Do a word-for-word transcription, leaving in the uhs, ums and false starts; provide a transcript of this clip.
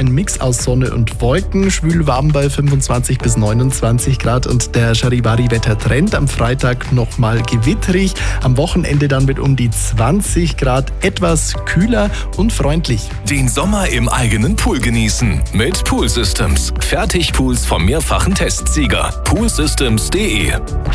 ein Mix aus Sonne und Wolken, schwül warm bei fünfundzwanzig bis neunundzwanzig Grad und der Charivari-Wettertrend am Freitag nochmal gewitterig, am Wochenende dann mit um die zwanzig Grad, etwas kühler und freundlich. Den Sommer im eigenen Pool genießen mit Pool Systems. Fertigpools vom mehrfachen Testsieger. pool systems punkt de